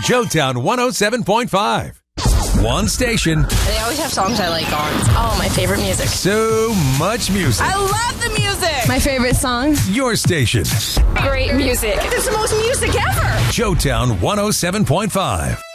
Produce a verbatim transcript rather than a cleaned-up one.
Joetown one oh seven point five. One station. They always have songs I like on. Oh, my favorite music. So much music. I love the music. My favorite song. Your station. Great music. It's the most music ever. Joetown one oh seven point five.